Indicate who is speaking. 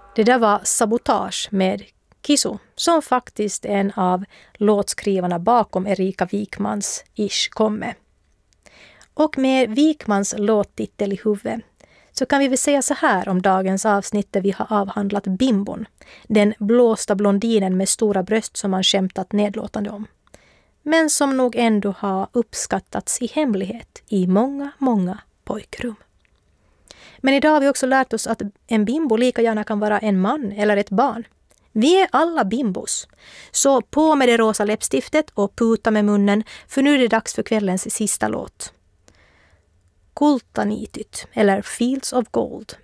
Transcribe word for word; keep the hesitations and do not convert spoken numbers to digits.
Speaker 1: Det där var Sabotage med Kisu, som faktiskt en av låtskrivarna bakom Erika Wikmans Ish komme. Och med Wikmans låttitel i huvudet så kan vi väl säga så här om dagens avsnitt där vi har avhandlat bimbon. Den blåsta blondinen med stora bröst som man skämtat nedlåtande om. Men som nog ändå har uppskattats i hemlighet i många, många pojkrum. Men idag har vi också lärt oss att en bimbo lika gärna kan vara en man eller ett barn. Vi är alla bimbos. Så på med det rosa läppstiftet och puta med munnen, för nu är det dags för kvällens sista låt. Kultaniityt, eller Fields of Gold,